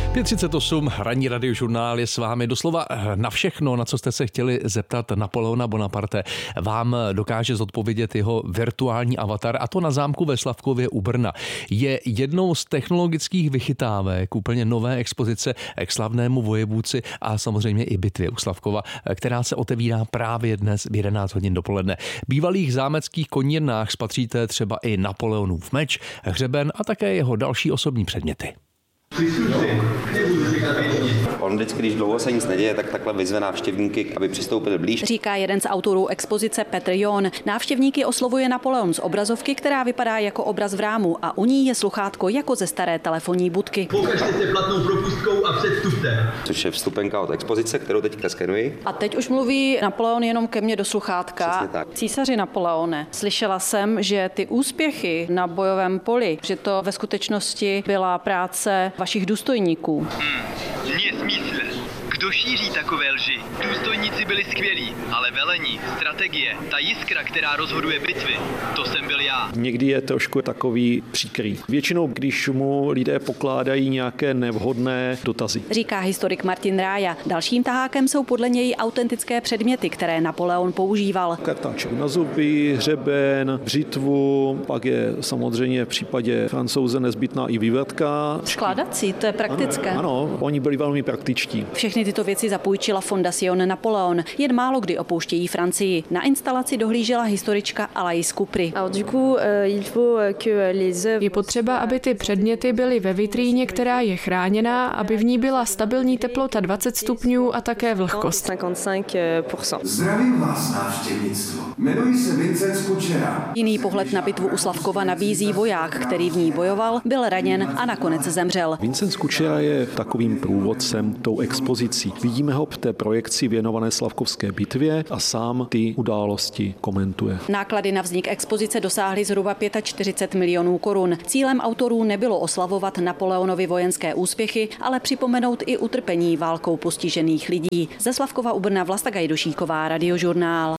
5:38, ranní radiožurnál je s vámi doslova na všechno, na co jste se chtěli zeptat Napoleona Bonaparte. Vám dokáže zodpovědět jeho virtuální avatar, a to na zámku ve Slavkově u Brna. Je jednou z technologických vychytávek úplně nové expozice k slavnému vojevůdci a samozřejmě i bitvě u Slavkova, která se otevírá právě dnes v 11 hodin dopoledne. Bývalých zámeckých konírnách spatříte třeba i Napoleonův meč, hřeben a také jeho další osobní předměty. On vždycky, když dlouho se nic neděje, tak takhle vyzve návštěvníky, aby přistoupili blíž. Říká jeden z autorů expozice Petr John. Návštěvníky oslovuje Napoleon z obrazovky, která vypadá jako obraz v rámu, a u ní je sluchátko jako ze staré telefonní budky. Pokažte se platnou propustkou a předstupte. Což je vstupenka od expozice, kterou teďka skenuji. A teď už mluví Napoleon jenom ke mně do sluchátka. Přesně tak. Císaři Napoleone, slyšela jsem, že ty úspěchy na bojovém poli, že to ve skutečnosti byla práce vašich důstojníků. Nesmysl. Kdo šíří takové lži? Důstojníci byli skvělí, ale velení, strategie, ta jiskra, která rozhoduje bitvy, to jsem byl já. Někdy je trošku takový příkrý. Většinou, když mu lidé pokládají nějaké nevhodné dotazy. Říká historik Martin Rája. Dalším tahákem jsou podle něj autentické předměty, které Napoleon používal. Kartáček na zuby, hřeben, břitvu, pak je samozřejmě v případě Francouze nezbytná i vývrtka. Skládací, to je praktické. Ano, oni byli velmi praktičtí. Všechny tyto věci zapůjčila Fondation Napoleon. Jen málo kdy opouštějí Francii. Na instalaci dohlížela historička Alaïs Kupry. Je potřeba, aby ty předměty byly ve vitríně, která je chráněná, aby v ní byla stabilní teplota 20 stupňů a také vlhkost. Zdravím vás, návštěvnictvo. Jmenuji se Vincent Kučera. Jiný pohled na bitvu u Slavkova nabízí voják, který v ní bojoval, byl raněn a nakonec zemřel. Vincent Kučera je takovým průvodcem tou expozicí. Vidíme ho v té projekci věnované Slavkovské bitvě a sám ty události komentuje. Náklady na vznik expozice dosáhly zhruba 45 milionů korun. Cílem autorů nebylo oslavovat Napoleonovy vojenské úspěchy, ale připomenout i utrpení válkou postižených lidí. Ze Slavkova u Brna Vlasta Gajdošíková, Radiožurnál.